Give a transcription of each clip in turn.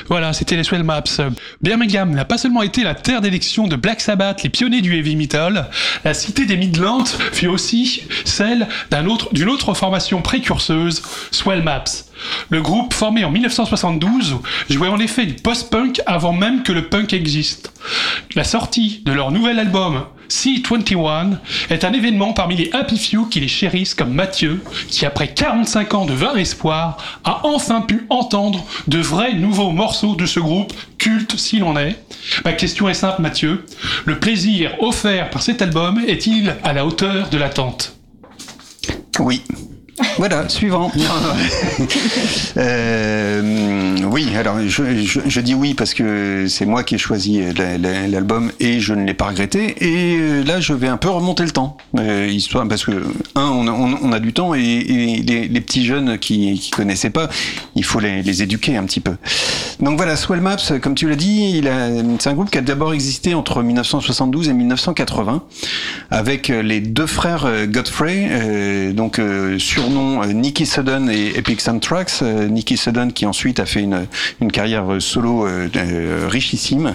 Voilà, c'était les Swell Maps. Birmingham n'a pas seulement été la terre d'élection de Black Sabbath, les pionniers du heavy metal, la cité des Midlands fut aussi celle d'une autre formation précurseuse, Swell Maps. Le groupe, formé en 1972, jouait en effet du post-punk avant même que le punk existe. La sortie de leur nouvel album, C21, est un événement parmi les Happy Few qui les chérissent, comme Mathieu, qui après 45 ans de vain espoir, a enfin pu entendre de vrais nouveaux morceaux de ce groupe, culte s'il en est. Ma question est simple, Mathieu. Le plaisir offert par cet album est-il à la hauteur de l'attente ? Oui. Voilà, suivant. Oui, alors je dis oui parce que c'est moi qui ai choisi l'album et je ne l'ai pas regretté. Et là, je vais un peu remonter le temps, histoire parce que on a du temps et les petits jeunes qui connaissaient pas, il faut les éduquer un petit peu. Donc voilà, Swell Maps, comme tu l'as dit, c'est un groupe qui a d'abord existé entre 1972 et 1980 avec les deux frères Godfrey, donc surnom Nicky Sudden et Epic Soundtracks. Nicky Sudden qui ensuite a fait une carrière solo richissime,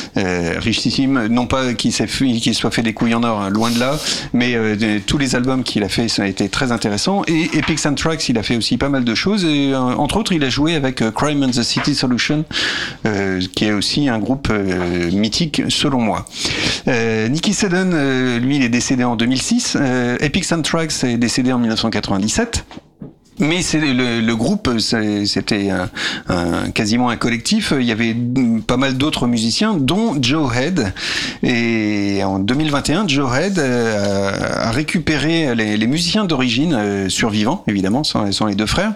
non pas qu'il soit fait des couilles en or, hein, loin de là, mais tous les albums qu'il a fait ça a été très intéressant. Et Epic Soundtracks, il a fait aussi pas mal de choses et entre autres il a joué avec Crime and the City Solution, qui est aussi un groupe mythique selon moi. Nicky Sudden, lui, il est décédé en 2006. Epic Soundtracks est décédé en 1997. Mais le groupe, c'était quasiment un collectif. Il y avait pas mal d'autres musiciens, dont Joe Head. Et en 2021, Joe Head a récupéré les musiciens d'origine survivants, évidemment, sont les deux frères,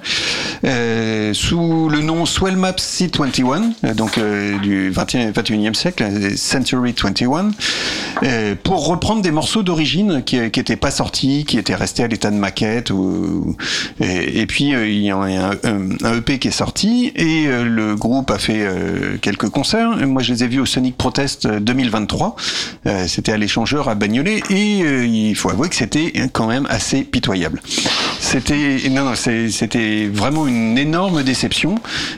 sous le nom Swell Maps C21, donc du 21e siècle, Century 21, pour reprendre des morceaux d'origine qui étaient pas sortis, qui étaient restés à l'état de maquette et puis il y a un EP qui est sorti et le groupe a fait quelques concerts. Moi je les ai vus au Sonic Protest 2023. C'était à l'Échangeur à Bagnolet et il faut avouer que c'était quand même assez pitoyable. C'était vraiment une énorme déception.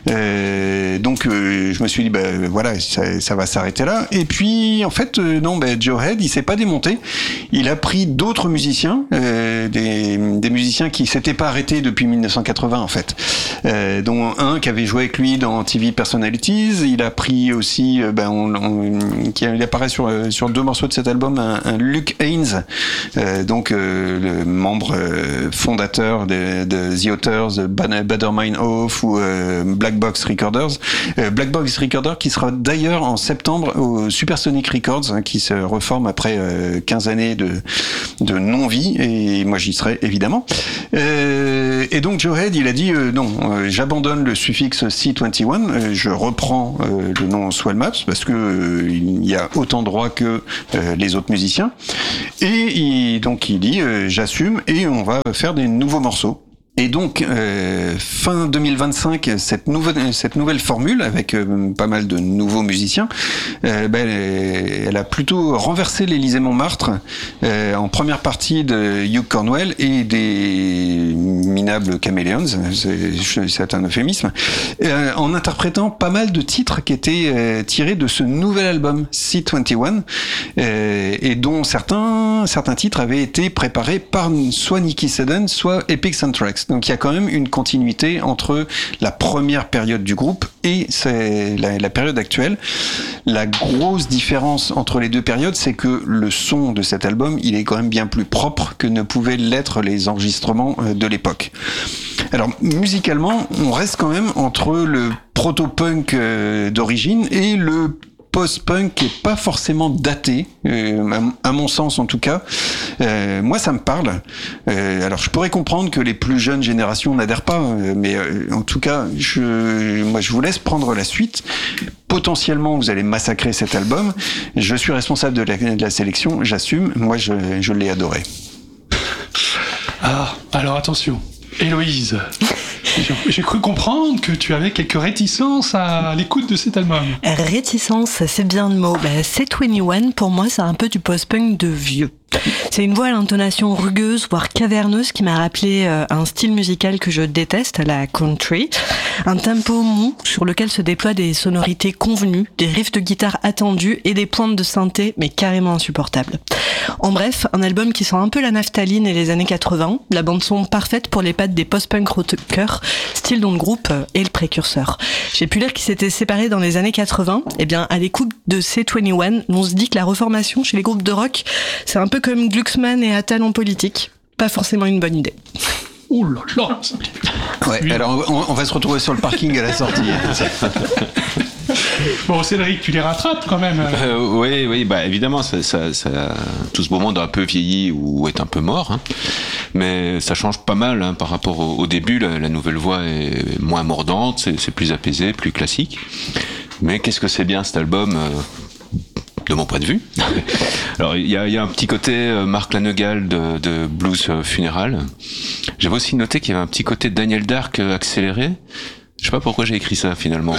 Donc je me suis dit voilà, ça va s'arrêter là. Et puis en fait Joe Head, il s'est pas démonté. Il a pris d'autres musiciens, des musiciens qui s'étaient pas arrêtés depuis 1980 en fait, dont un qui avait joué avec lui dans TV Personalities. Il a pris aussi, il apparaît sur deux morceaux de cet album, un Luke Haynes, donc le membre fondateur de The Authors, Better Mind Off ou Black Box Recorders. Black Box Recorders qui sera d'ailleurs en septembre au Supersonic Records, hein, qui se reforme après 15 années de non-vie, et moi j'y serai évidemment. Et donc Joe Head, il a dit j'abandonne le suffixe C21, je reprends le nom Swell Maps parce que il y a autant droit que les autres musiciens, et donc il dit j'assume et on va faire des nouveaux morceaux. Et donc, fin 2025, cette nouvelle formule, avec pas mal de nouveaux musiciens, elle a plutôt renversé l'Élysée-Montmartre en première partie de Hugh Cornwell et des minables Chameleons, c'est un euphémisme, en interprétant pas mal de titres qui étaient tirés de ce nouvel album C21, et dont certains titres avaient été préparés par soit Nicky Sudden, soit Epic Soundtracks. Donc il y a quand même une continuité entre la première période du groupe et la période actuelle. La grosse différence entre les deux périodes, c'est que le son de cet album, il est quand même bien plus propre que ne pouvaient l'être les enregistrements de l'époque. Alors musicalement, on reste quand même entre le proto-punk d'origine et le post-punk qui est pas forcément daté, à mon sens en tout cas. Moi ça me parle. Alors je pourrais comprendre que les plus jeunes générations n'adhèrent pas, mais en tout cas je vous laisse prendre la suite. Potentiellement vous allez massacrer cet album. Je suis responsable de la sélection, j'assume. Moi je l'ai adoré. Ah, alors attention, Héloïse. J'ai cru comprendre que tu avais quelques réticences à l'écoute de cet album. Réticence, c'est bien le mot. C21, pour moi, c'est un peu du post-punk de vieux. C'est une voix à l'intonation rugueuse, voire caverneuse, qui m'a rappelé un style musical que je déteste, la country. Un tempo mou sur lequel se déploient des sonorités convenues, des riffs de guitare attendus et des pointes de synthé, mais carrément insupportables. En bref, un album qui sent un peu la naphtaline et les années 80, la bande-son parfaite pour les pattes des post-punk rockers, style dont le groupe est le précurseur. J'ai pu lire qu'ils s'étaient séparés dans les années 80. Eh bien, à l'écoute de C21, on se dit que la reformation chez les groupes de rock, c'est un peu comme Glucksmann et Attal en politique. Pas forcément une bonne idée. Ouh là là. Ouais, alors on va se retrouver sur le parking à la sortie. Bon, Cédric, tu les rattrapes quand même. Oui, bah évidemment, tout ce beau monde a un peu vieilli ou est un peu mort, hein. Mais ça change pas mal hein, par rapport au début. La nouvelle voix est moins mordante, c'est plus apaisé, plus classique. Mais qu'est-ce que c'est bien cet album de mon point de vue. Alors il y a un petit côté Mark Lanegal de Blues Funeral. J'avais aussi noté qu'il y avait un petit côté Daniel Dark accéléré. Je sais pas pourquoi j'ai écrit ça finalement.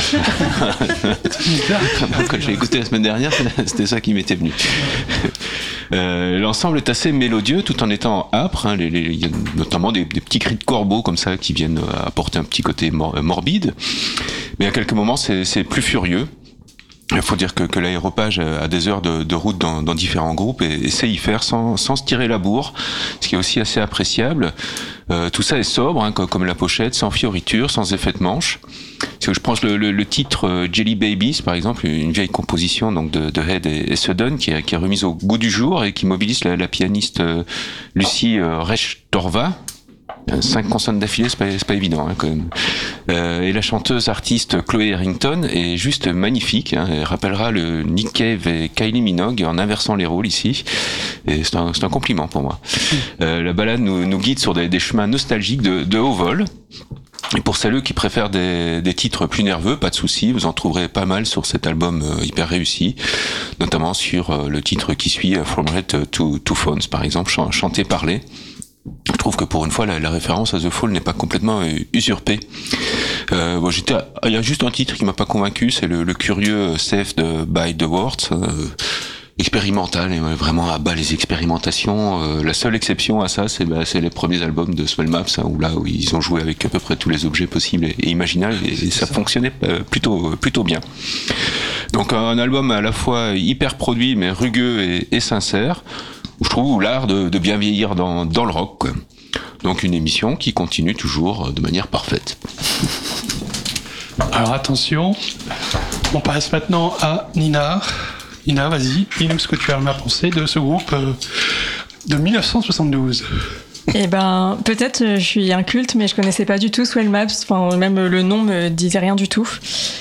Quand j'ai écouté la semaine dernière, c'était ça qui m'était venu. L'ensemble est assez mélodieux tout en étant âpre. Hein. Il y a notamment des petits cris de corbeaux comme ça qui viennent apporter un petit côté morbide. Mais à quelques moments, c'est plus furieux. Il faut dire que l'aéropage a des heures de route dans différents groupes et sait y faire sans se tirer la bourre, ce qui est aussi assez appréciable. Tout ça est sobre, hein, comme la pochette, sans fioritures, sans effet de manche. Si je pense le titre Jelly Babies, par exemple, une vieille composition donc de Head et Sudden qui est remise au goût du jour et qui mobilise la pianiste Lucie Rechtorva. 5 consonnes d'affilée, c'est pas évident hein, quand même. Et la chanteuse artiste Chloé Harrington est juste magnifique. Hein, elle rappellera le Nick Cave et Kylie Minogue en inversant les rôles ici. Et c'est un compliment pour moi. La balade nous guide sur des chemins nostalgiques de haut vol. Et pour celles qui préfèrent des titres plus nerveux, pas de souci, vous en trouverez pas mal sur cet album hyper réussi, notamment sur le titre qui suit From Red to Phones par exemple, chanté parlé. Je trouve que pour une fois la référence à The Fall n'est pas complètement usurpée. Il y a juste un titre qui m'a pas convaincu, c'est le curieux Saved by the Words, expérimental et vraiment à bas les expérimentations. La seule exception à ça, c'est les premiers albums de Swell Maps, hein, où ils ont joué avec à peu près tous les objets possibles et imaginables et ça fonctionnait plutôt bien. Donc un album à la fois hyper produit mais rugueux et sincère. Je trouve l'art de bien vieillir dans le rock, quoi. Donc une émission qui continue toujours de manière parfaite. Alors attention, on passe maintenant à Nina. Nina, vas-y, dis-nous ce que tu as à penser de ce groupe de 1972. Eh ben, peut-être je suis inculte, mais je connaissais pas du tout Swell Maps. Enfin, même le nom me disait rien du tout.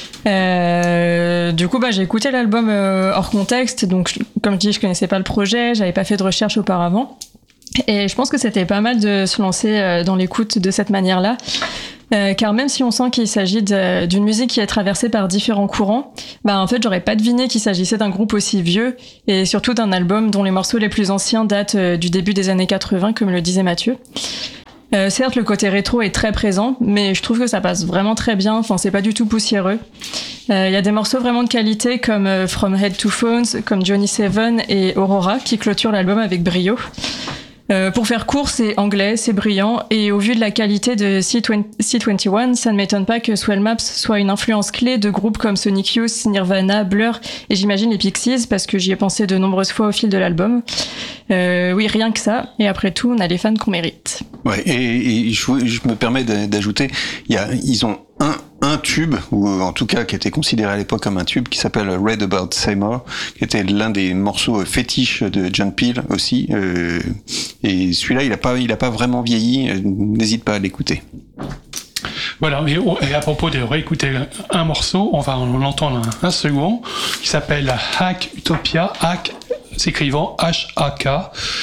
Du coup, j'ai écouté l'album hors contexte, donc comme je dis, je connaissais pas le projet, j'avais pas fait de recherche auparavant, et je pense que c'était pas mal de se lancer dans l'écoute de cette manière-là, car même si on sent qu'il s'agit d'une musique qui est traversée par différents courants, en fait, j'aurais pas deviné qu'il s'agissait d'un groupe aussi vieux, et surtout d'un album dont les morceaux les plus anciens datent du début des années 80, comme le disait Mathieu. Certes, le côté rétro est très présent, mais je trouve que ça passe vraiment très bien. Enfin, c'est pas du tout poussiéreux. Il y a des morceaux vraiment de qualité comme From Head to Phones, comme Johnny Seven et Aurora qui clôturent l'album avec brio. Pour faire court, c'est anglais, c'est brillant, et au vu de la qualité de C21, ça ne m'étonne pas que Swell Maps soit une influence clé de groupes comme Sonic Youth, Nirvana, Blur, et j'imagine les Pixies, parce que j'y ai pensé de nombreuses fois au fil de l'album. Oui, rien que ça, et après tout, on a les fans qu'on mérite. Ouais, et je me permets d'ajouter, ils ont un tube, ou en tout cas qui était considéré à l'époque comme un tube, qui s'appelle Read About Seymour, qui était l'un des morceaux fétiches de John Peel aussi, et celui-là il a pas vraiment vieilli, n'hésite pas à l'écouter. Voilà, et à propos de réécouter un morceau, on va en entendre un second, qui s'appelle Hack Utopia, Hack s'écrivant H-A-K,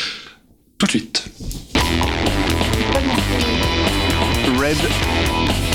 tout de suite. Red